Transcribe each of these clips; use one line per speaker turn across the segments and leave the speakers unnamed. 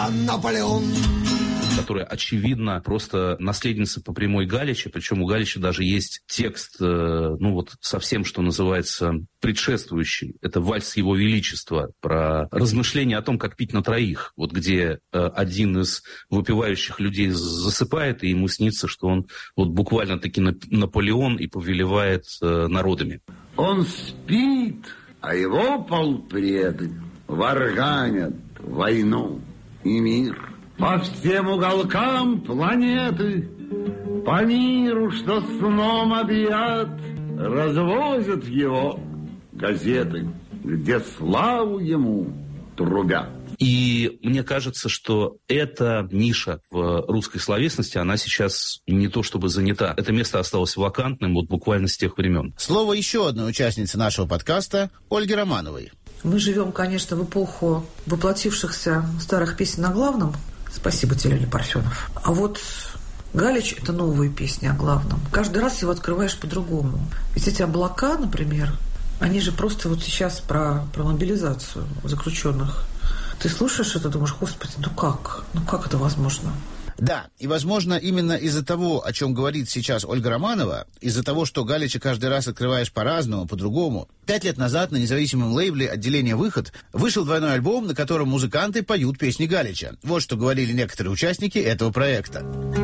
Наполеон,
которая, очевидно, просто наследница по прямой Галича, причем у Галича даже есть текст, совсем, что называется, предшествующий. Это «Вальс Его Величества», про размышления о том, как пить на троих, вот где один из выпивающих людей засыпает, и ему снится, что он вот буквально-таки Наполеон и повелевает народами.
Он спит, а его полпреды варганят войну и мир. По всем уголкам планеты, по миру, что сном объят, развозят его газеты, где славу ему трубят.
И мне кажется, что эта ниша в русской словесности, она сейчас не то чтобы занята. Это место осталось вакантным вот буквально с тех времен.
Слово еще одной участницы нашего подкаста, Ольги Романовой.
Мы живем, конечно, в эпоху воплотившихся старых песен о главном. Спасибо тебе, Леня Парфенов. А вот Галич – это новые песни о главном. Каждый раз его открываешь по-другому. Ведь эти облака, например, они же просто вот сейчас про мобилизацию заключенных. Ты слушаешь это, думаешь, господи, ну как это возможно?
Да, и, возможно, именно из-за того, о чем говорит сейчас Ольга Романова, из-за того, что Галича каждый раз открываешь по-разному, по-другому, 5 лет назад на независимом лейбле отделения «Выход» вышел двойной альбом, на котором музыканты поют песни Галича. Вот что говорили некоторые участники этого проекта.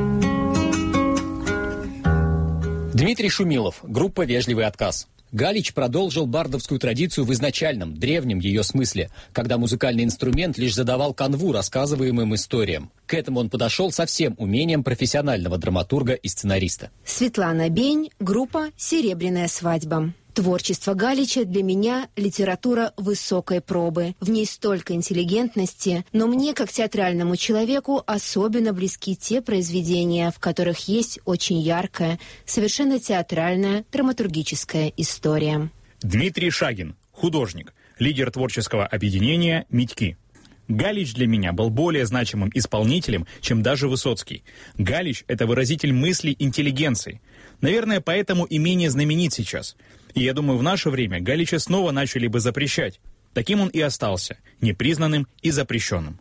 Дмитрий Шумилов, группа «Вежливый отказ». Галич продолжил бардовскую традицию в изначальном, древнем ее смысле, когда музыкальный инструмент лишь задавал канву рассказываемым историям. К этому он подошел со всем умением профессионального драматурга и сценариста.
Светлана Бень, группа «Серебряная свадьба». Творчество Галича для меня – литература высокой пробы. В ней столько интеллигентности, но мне, как театральному человеку, особенно близки те произведения, в которых есть очень яркая, совершенно театральная, драматургическая история.
Дмитрий Шагин, художник, лидер творческого объединения «Митьки». Галич для меня был более значимым исполнителем, чем даже Высоцкий. Галич – это выразитель мыслей интеллигенции. Наверное, поэтому и менее знаменит сейчас. И я думаю, в наше время Галича снова начали бы запрещать. Таким он и остался, непризнанным и запрещенным.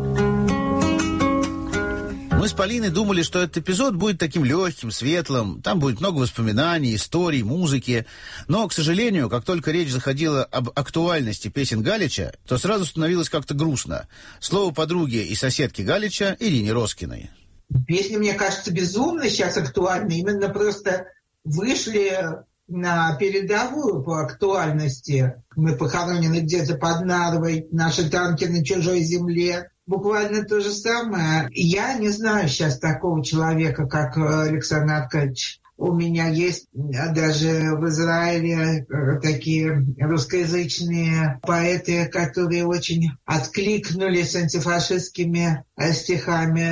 Мы с Полиной думали, что этот эпизод будет таким легким, светлым, там будет много воспоминаний, историй, музыки. Но, к сожалению, как только речь заходила об актуальности песен Галича, то сразу становилось как-то грустно. Слово подруге и соседке Галича Ирине Роскиной.
Песни, мне кажется, безумно сейчас актуальны. Именно просто вышли на передовую по актуальности. Мы похоронены где-то под Нарвой, наши танки на чужой земле. Буквально то же самое. Я не знаю сейчас такого человека, как Александр Аркадьевич. У меня есть даже в Израиле такие русскоязычные поэты, которые очень откликнулись антифашистскими стихами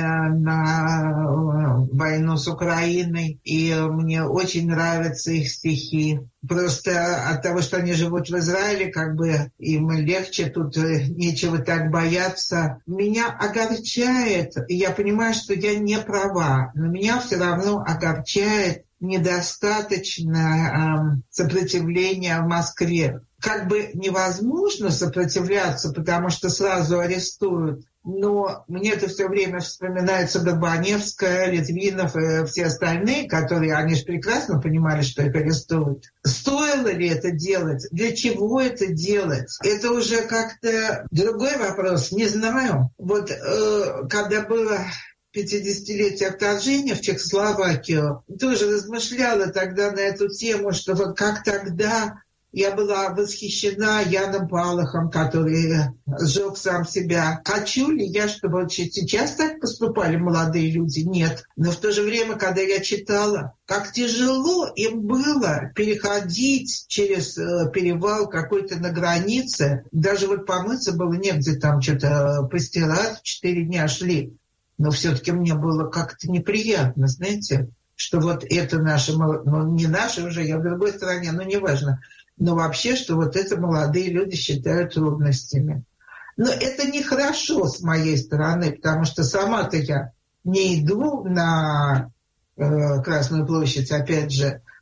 на войну с Украиной. И мне очень нравятся их стихи. Просто от того, что они живут в Израиле, как бы им легче, тут нечего так бояться. Меня огорчает, я понимаю, что я не права, но меня все равно огорчает недостаточно сопротивления в Москве. Как бы невозможно сопротивляться, потому что сразу арестуют. Но мне это все время вспоминается Горбаневская, Литвинов и все остальные, которые, они же прекрасно понимали, что их арестуют. Стоило ли это делать? Для чего это делать? Это уже как-то другой вопрос, не знаю. Вот когда было 50-летие вторжения в Чехословакию, тоже размышляла тогда на эту тему, что вот как тогда я была восхищена Яном Палахом, который сжег сам себя. Хочу ли я, чтобы вот сейчас так поступали молодые люди? Нет. Но в то же время, когда я читала, как тяжело им было переходить через перевал какой-то на границе, даже вот помыться было негде, там что-то постирать, 4 дня шли. Но все-таки мне было как-то неприятно, знаете, что вот это наши, ну не наши уже, я в другой стране, но неважно, но вообще, что вот это молодые люди считают трудностями. Но это нехорошо с моей стороны, потому что сама-то я не иду на Красную площадь, опять же,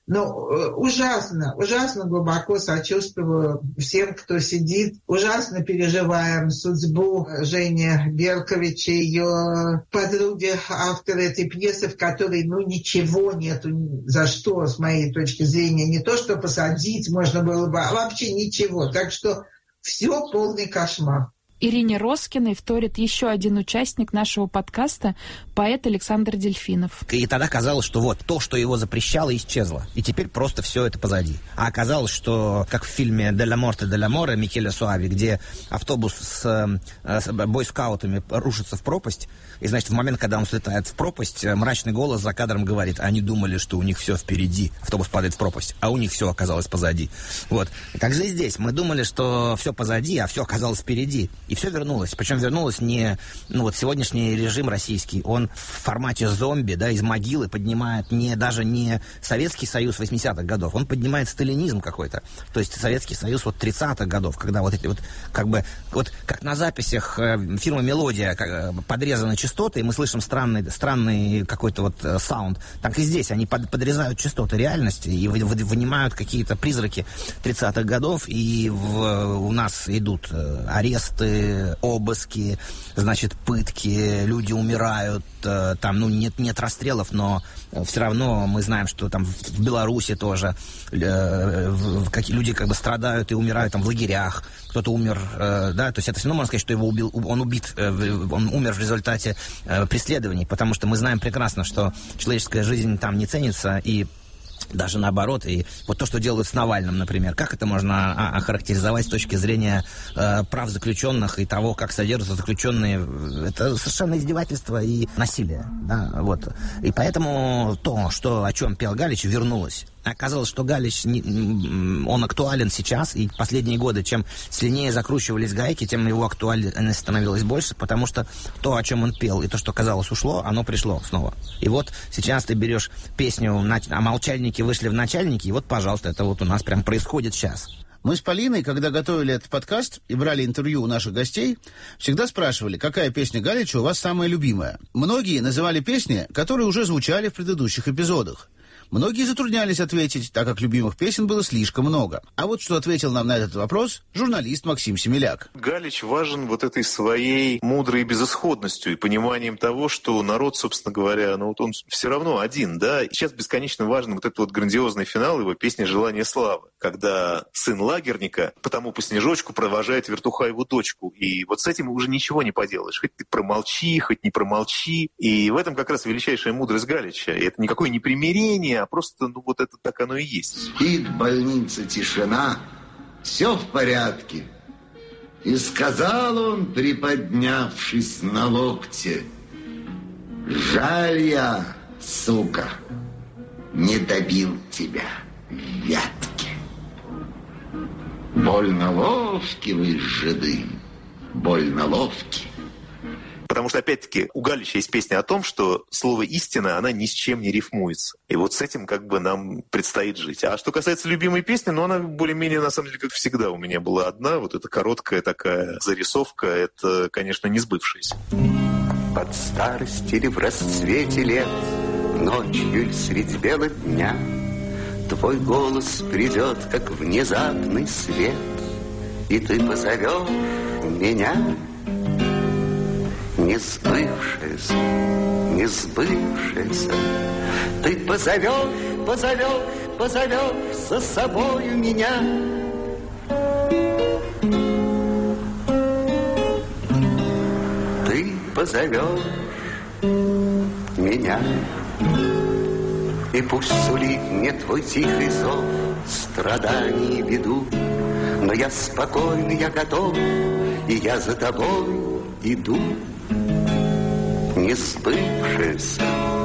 Ужасно глубоко сочувствую всем, кто сидит. Ужасно переживаем судьбу Жени Беркович, ее подруги, автора этой пьесы, в которой, ничего нету, за что, с моей точки зрения, не то, что посадить можно было бы, а вообще ничего. Так что все полный кошмар.
Ирине Роскиной вторит еще один участник нашего подкаста, поэт Александр Дельфинов.
И тогда казалось, что вот то, что его запрещало, исчезло. И теперь просто все это позади. А оказалось, что, как в фильме «Делла Морте делла Море» Микеле Суави, где автобус с бойскаутами рушится в пропасть, и, значит, в момент, когда он слетает в пропасть, мрачный голос за кадром говорит: они думали, что у них все впереди. Автобус падает в пропасть, а у них все оказалось позади. Вот. И так же и здесь. Мы думали, что все позади, а все оказалось впереди. И все вернулось. Причем вернулось не... сегодняшний режим российский, он в формате зомби, из могилы поднимает даже не Советский Союз 80-х годов, он поднимает сталинизм какой-то. То есть Советский Союз 30-х годов, когда как на записях фирмы «Мелодия» подрезаны частоты, и мы слышим странный какой-то саунд. Так и здесь они подрезают частоты реальности и вынимают какие-то призраки 30-х годов, и у нас идут аресты, обыски, пытки, люди умирают, нет расстрелов, но все равно мы знаем, что там в Беларуси тоже люди страдают и умирают в лагерях, кто-то умер, то есть это все равно можно сказать, что он умер в результате преследований, потому что мы знаем прекрасно, что человеческая жизнь там не ценится, и даже наоборот. И вот то, что делают с Навальным, например, как это можно охарактеризовать с точки зрения прав заключенных и того, как содержатся заключенные? Это совершенно издевательство и насилие. И поэтому о чем пел Галич, вернулось. Оказалось, что Галич, он актуален сейчас, и последние годы, чем сильнее закручивались гайки, тем его актуальность становилась больше, потому что то, о чем он пел, и то, что, казалось, ушло, оно пришло снова. И вот сейчас ты берешь песню «А молчальники вышли в начальники», и пожалуйста, это у нас прям происходит сейчас.
Мы с Полиной, когда готовили этот подкаст и брали интервью у наших гостей, всегда спрашивали, какая песня Галича у вас самая любимая. Многие называли песни, которые уже звучали в предыдущих эпизодах. Многие затруднялись ответить, так как любимых песен было слишком много. А вот что ответил нам на этот вопрос журналист Максим Семеляк.
Галич важен этой своей мудрой безысходностью и пониманием того, что народ, собственно говоря, он все равно один, И сейчас бесконечно важен этот грандиозный финал его песни «Желание славы», когда сын лагерника по снежочку провожает Вертухаеву дочку. И с этим уже ничего не поделаешь. Хоть ты промолчи, хоть не промолчи. И в этом как раз величайшая мудрость Галича. И это никакое не примирение, а просто, это так оно и есть.
Спит в больнице тишина, все в порядке. И сказал он, приподнявшись на локте: жаль я, сука, не добил тебя в вятке. Больно ловки вы, жиды, больно ловки.
Потому что, опять-таки, у Галича есть песня о том, что слово «истина», она ни с чем не рифмуется. И с этим нам предстоит жить. А что касается любимой песни, она более-менее, на самом деле, как всегда, у меня была одна. Эта короткая такая зарисовка, это, конечно, не сбывшаяся.
Под старость или в расцвете лет, ночью или средь бела дня, твой голос придет, как внезапный свет, и ты позовешь меня. Не сбывшееся, не сбывшееся, ты позовешь за собою меня. Ты позовешь меня, и пусть сулит мне твой тихий зов страданий и беду, но я спокойный, я готов, и я за тобой иду. Не сбывшееся,